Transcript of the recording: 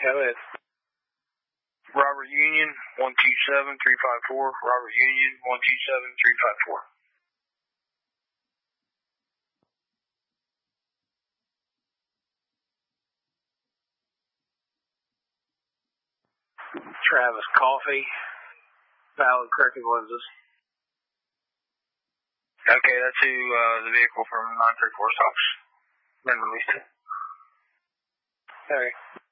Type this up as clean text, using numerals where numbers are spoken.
Go ahead. Robert Union, 127354. Robert Union, 127354. Travis Coffee, valid corrective lenses. Okay, that's who the vehicle from 934 stops. Been released to. Okay.